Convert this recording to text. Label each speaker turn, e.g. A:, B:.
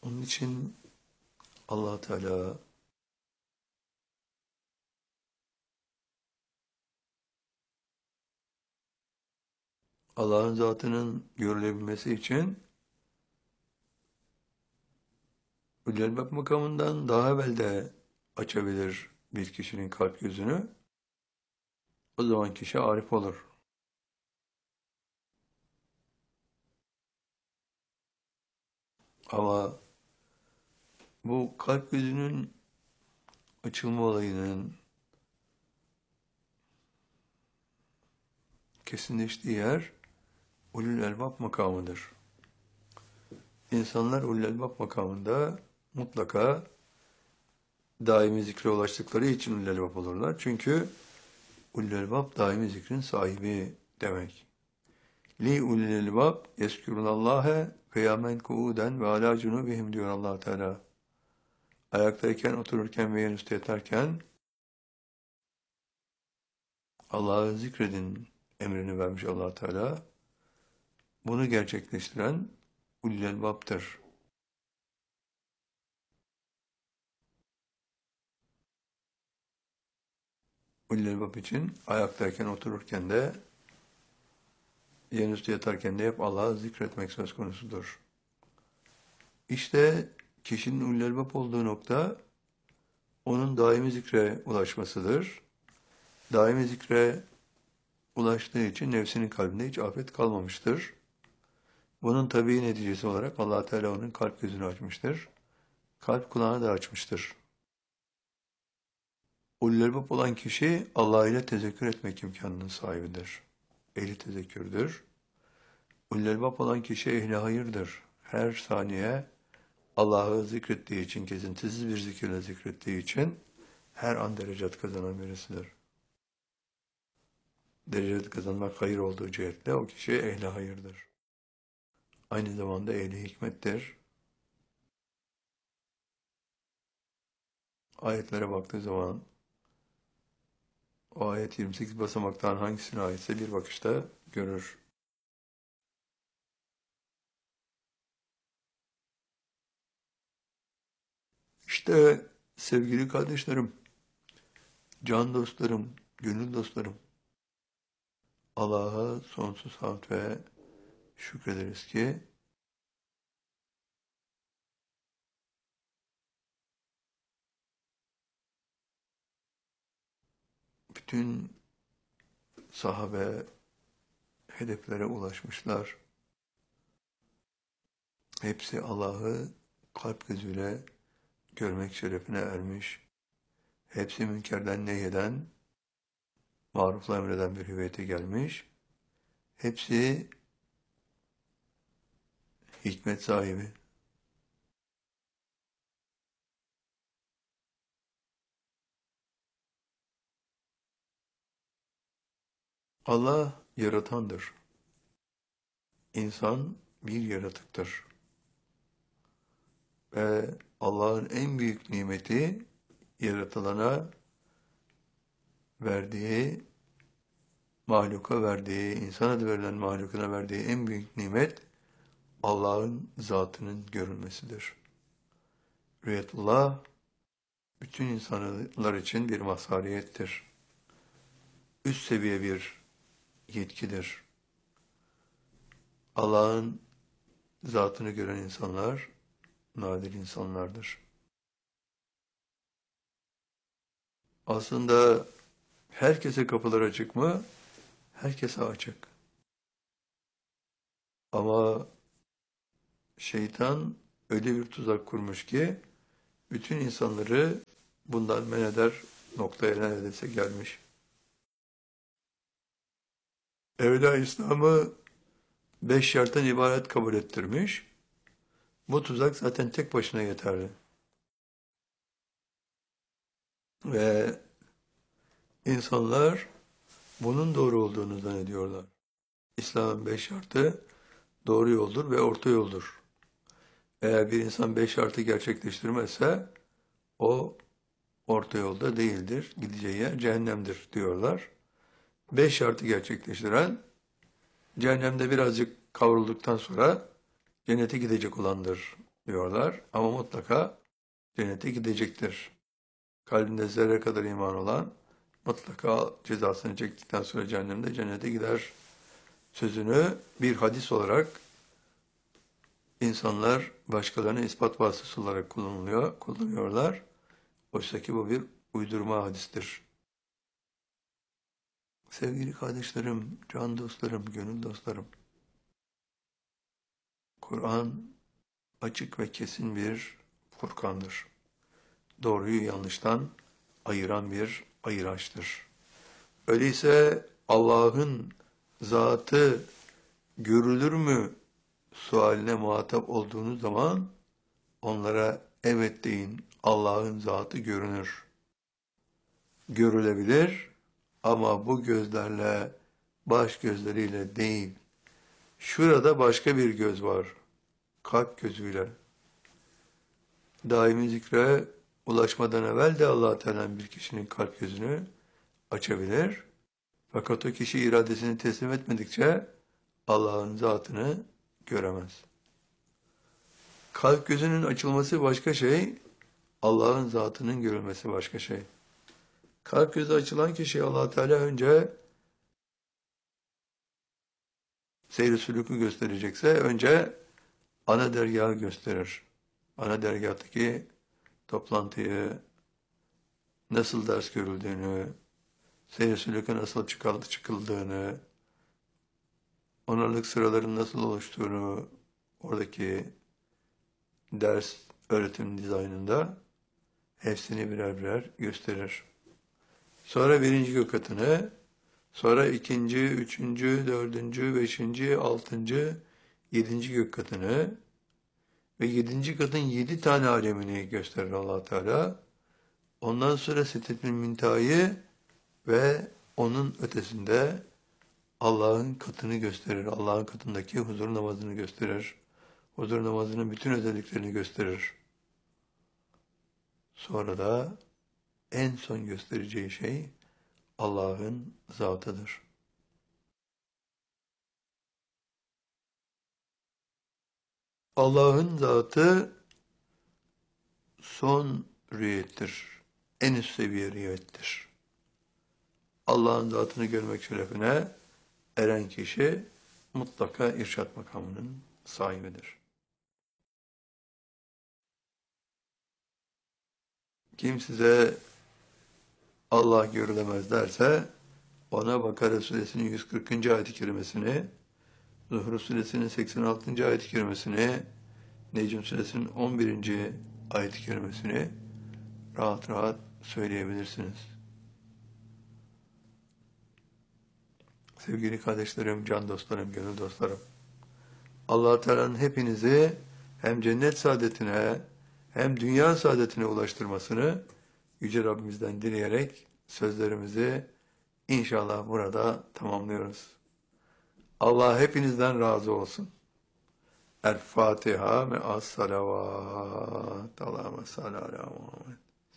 A: Onun için Allah Teala Allah'ın zatının görülebilmesi için Ulul Albab makamından daha evvel de açabilir bir kişinin kalp gözünü. O zaman kişi arif olur. Ama bu kalp gözünün açılma olayının kesinleştiği yer Ulul Albab makamıdır. İnsanlar Ulul Albab makamında mutlaka daimi zikre ulaştıkları için Ulul Albab olurlar. Çünkü Ulul Albab daimi zikrin sahibi demek. Li ulul albab yezkurunallâhe kıyamen kuuden ve alâ cunubihim diyor Allah Teala. Ayaktayken, otururken ve yanüstü yatarken Allah'ı zikredin emrini vermiş Allah Teala. Bunu gerçekleştiren ulul albaptır. Ulul albap için ayaktayken, otururken de yanüstü yatarken de hep Allah'ı zikretmek söz konusudur. İşte kişinin ulul albap olduğu nokta onun daimi zikre ulaşmasıdır. Daimi zikre ulaştığı için nefsinin kalbinde hiç afet kalmamıştır. Bunun tabii neticesi olarak Allah Teala onun kalp gözünü açmıştır. Kalp kulağını da açmıştır. Ulul albab olan kişi Allah ile tezekkür etmek imkanının sahibidir. Ehli tezekkürdür. Ulul albab olan kişi ehli hayırdır. Her saniye Allah'ı zikrettiği için, kesintisiz bir zikirle zikrettiği için her an derecat kazanan birisidir. Derecat kazanmak hayır olduğu cihetle o kişi ehli hayırdır. Aynı zamanda ehli hikmettir. Ayetlere baktığı zaman o ayet 28 basamaktan hangisine aitse bir bakışta görür. İşte sevgili kardeşlerim, can dostlarım, gönül dostlarım, Allah'a sonsuz hamd ve şükrederiz ki bütün sahabe hedeflere ulaşmışlar. Hepsi Allah'ı kalp gözüyle görmek şerefine ermiş. Hepsi münkerden nehyeden, marufla emreden bir hüviyete gelmiş. Hepsi hikmet sahibi. Allah yaratandır. İnsan bir yaratıktır. Ve Allah'ın en büyük nimeti yaratılana verdiği, mahluka verdiği, insan adı verilen mahlukuna verdiği en büyük nimet Allah'ın zatının görülmesidir. Rüyetullah bütün insanlar için bir mazhariyettir. Üst seviye bir yetkidir. Allah'ın zatını gören insanlar nadir insanlardır. Aslında herkese kapılar açık mı? Herkese açık. Ama şeytan öyle bir tuzak kurmuş ki bütün insanları bundan men eder noktaya neredeyse gelmiş. Evvela İslam'ı 5 şarttan ibaret kabul ettirmiş. Bu tuzak zaten tek başına yeterli. Ve insanlar bunun doğru olduğunu zannediyorlar. İslam'ın 5 şartı doğru yoldur ve orta yoldur. Eğer bir insan 5 şartı gerçekleştirmezse o orta yolda değildir. Gideceği yer cehennemdir diyorlar. 5 şartı gerçekleştiren cehennemde birazcık kavrulduktan sonra cennete gidecek olandır diyorlar ama mutlaka cennete gidecektir. Kalbinde zerre kadar iman olan mutlaka cezasını çektikten sonra cehennemde cennete gider sözünü bir hadis olarak insanlar başkalarına ispat vasıtası olarak kullanıyorlar. Oysa ki bu bir uydurma hadistir. Sevgili kardeşlerim, can dostlarım, gönül dostlarım, Kur'an açık ve kesin bir Furkandır. Doğruyu yanlıştan ayıran bir ayıraçtır. Öyleyse Allah'ın zatı görülür mü sualine muhatap olduğunuz zaman onlara evet deyin. Allah'ın zatı görünür. Görülebilir ama bu gözlerle, baş gözleriyle değil. Şurada başka bir göz var. Kalp gözüyle. Daimi zikre ulaşmadan evvel de Allah Teala bir kişinin kalp gözünü açabilir. Fakat o kişi iradesini teslim etmedikçe Allah'ın zatını göremez. Kalp gözünün açılması başka şey, Allah'ın zatının görülmesi başka şey. Kalp gözü açılan kişi Allah Teala önce seyr-i sülûkü gösterecekse önce ana dergahı gösterir. Ana dergahtaki toplantıyı, nasıl ders görüldüğünü, seyr-i sülûkü nasıl çıkıldığını, onarlık sıraların nasıl oluştuğunu, oradaki ders öğretim dizaynında hepsini birer birer gösterir. Sonra birinci gök katını, sonra ikinci, üçüncü, dördüncü, beşinci, altıncı, yedinci gök katını ve yedinci katın 7 tane alemini gösterir Allah Teala. Ondan sonra Sidretül Münteha'yı ve onun ötesinde Allah'ın katını gösterir. Allah'ın katındaki huzur namazını gösterir. Huzur namazının bütün özelliklerini gösterir. Sonra da en son göstereceği şey Allah'ın zatıdır. Allah'ın zatı son rüyettir. En üst seviye rüyettir. Allah'ın zatını görmek şerefine eren kişi mutlaka irşad makamının sahibidir. Kim size Allah görülemez derse ona Bakara suresinin 140. ayet-i kerimesini, Zuhruf suresinin 86. ayet-i kerimesini, Necm suresinin 11. ayet-i kerimesini rahat rahat söyleyebilirsiniz. Sevgili kardeşlerim, can dostlarım, gönül dostlarım, Allah Teala'nın hepinizi hem cennet saadetine hem dünya saadetine ulaştırmasını Yüce Rabbimizden dileyerek sözlerimizi inşallah burada tamamlıyoruz. Allah hepinizden razı olsun. El Fatiha ve as-salavat. Allahümme salli ala Muhammed.